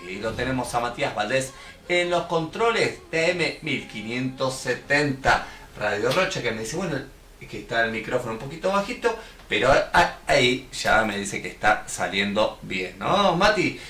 Sí, lo tenemos a Matías Valdés en los controles de M1570 Radio Rocha, que me dice, bueno, que está el micrófono un poquito bajito, pero ahí ya me dice que está saliendo bien, ¿no, Mati?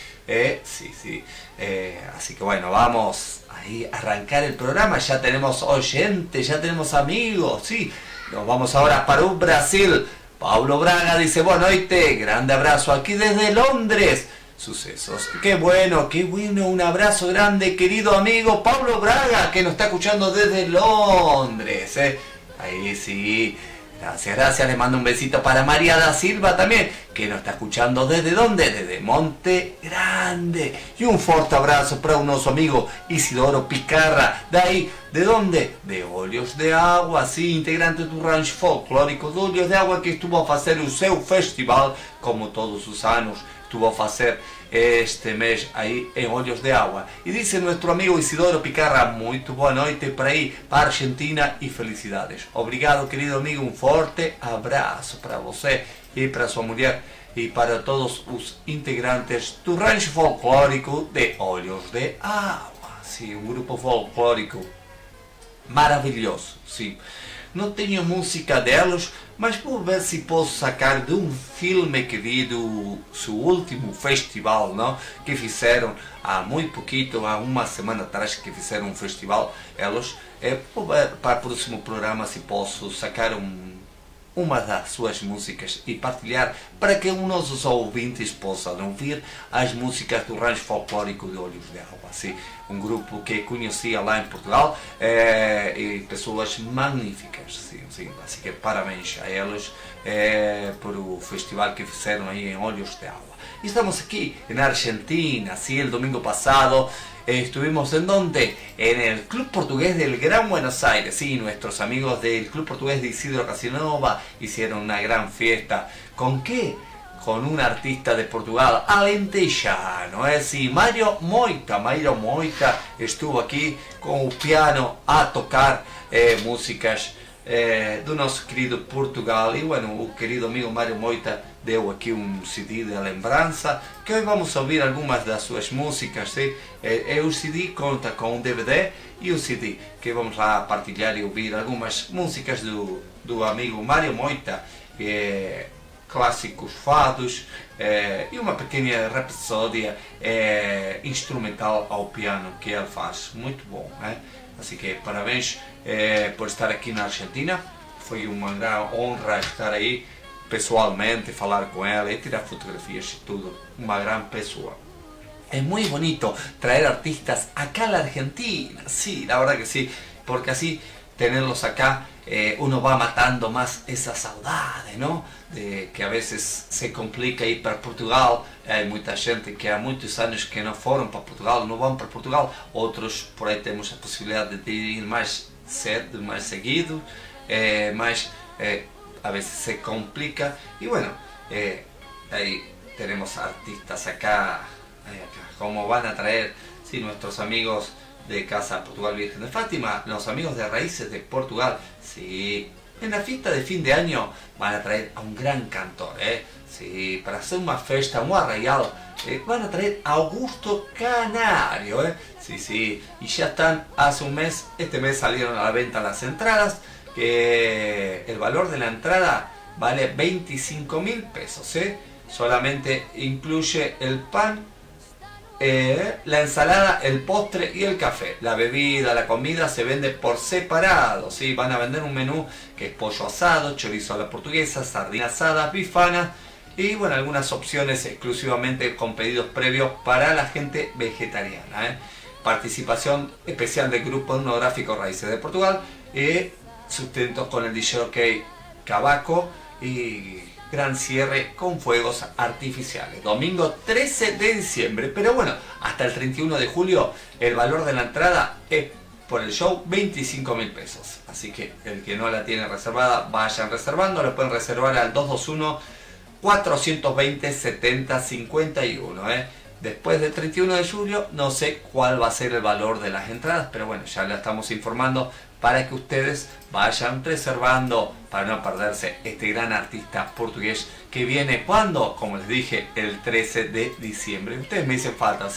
Sí. Así que bueno, vamos ahí a arrancar el programa. Ya tenemos oyentes, ya tenemos amigos, sí. Nos vamos ahora para un Brasil. Pablo Braga dice, bueno, oíste, grande abrazo aquí desde Londres. Sucesos. Qué bueno, un abrazo grande, querido amigo Pablo Braga, que nos está escuchando desde Londres. Ahí sí. Gracias, le mando un besito para María da Silva también, que nos está escuchando desde ¿dónde? Desde Monte Grande. Y un fuerte abrazo para un nuestro amigo Isidoro Picarra, de ahí, ¿de dónde? De Olhos de Agua, sí, integrante do rancho folclórico de Olhos de Agua, que estuvo a hacer o seu festival, como todos os anos, estuvo a hacer este mes ahí en Olhos de Agua. Y dice nuestro amigo Isidoro Picarra, muy boa noite para ahí, para Argentina, y felicidades. Obrigado, querido amigo, un fuerte abrazo para você y para su mujer y para todos los integrantes do rancho folclórico de Olhos de Agua. Sí, un grupo folclórico maravilhoso, sim. Não tenho música delas, mas vou ver se posso sacar de um filme que vi do seu último festival, não? Que fizeram há muito pouquinho, há uma semana atrás que fizeram um festival. Elas, vou ver para o próximo programa se posso sacar uma das suas músicas e partilhar para que os nossos ouvintes possam ouvir as músicas do rancho folclórico de Olhos de Agua. Sim, um grupo que conhecia lá em Portugal e pessoas magníficas. Sim. Assim que parabéns a eles por o festival que fizeram aí em Olhos de Agua. E estamos aqui na Argentina. Sí, el domingo pasado estuvimos en donde? En el Club Portugués del Gran Buenos Aires. Sí, nuestros amigos del Club Portugués de Isidro Casanova hicieron una gran fiesta. ¿Con qué? Con un artista de Portugal, alentejano, sí, Mário Moita. Mário Moita estuvo aquí con un piano a tocar músicas do nosso querido Portugal. E bueno, o querido amigo Mário Moita deu aqui um CD de lembrança, que hoje vamos ouvir algumas das suas músicas. ¿Sí? O CD conta com um DVD e um CD que vamos lá partilhar e ouvir algumas músicas do amigo Mário Moita, clássicos fados e uma pequena rapsódia instrumental ao piano que ele faz. Muito bom, né? Assim que parabéns por estar aqui na Argentina. Foi uma grande honra estar aí pessoalmente, falar com ela e tirar fotografias e tudo. Uma grande pessoa. Es muy bonito traer artistas acá a la Argentina. Sí, la verdad que sí, porque así tenerlos acá uno va matando más esa saudade, ¿no? De que a veces se complica ir para Portugal. Hay mucha gente que há muitos anos que não foram para Portugal, não vão para Portugal. Outros por aí temos a possibilidade de ir mais cedo, mais seguido, mas a veces se complica. Y bueno, ahí tenemos artistas acá, como van a traer, sí, nuestros amigos de Casa Portugal Virgen de Fátima, los amigos de Raíces de Portugal. Sí, en la fiesta de fin de año van a traer a un gran cantor, sí, para hacer una fiesta, un arraial, van a traer a Augusto Canario, sí, y ya están hace un mes, este mes salieron a la venta las entradas, que el valor de la entrada vale 25.000 pesos, solamente incluye el pan, la ensalada, el postre y el café. La bebida, la comida se vende por separado, ¿sí? Van a vender un menú que es pollo asado, chorizo a la portuguesa, sardina asada, bifana y bueno, algunas opciones exclusivamente con pedidos previos para la gente vegetariana. Participación especial del grupo etnográfico Raíces de Portugal, sustento con el DJ Cavaco y gran cierre con fuegos artificiales. Domingo 13 de diciembre, pero bueno, hasta el 31 de julio el valor de la entrada es por el show 25.000 pesos. Así que el que no la tiene reservada, vayan reservando, lo pueden reservar al 221-420-7051. Después del 31 de julio no sé cuál va a ser el valor de las entradas, pero bueno, ya la estamos informando para que ustedes vayan reservando para no perderse este gran artista portugués que viene, ¿cuándo? Como les dije, el 13 de diciembre. Ustedes me dicen falta,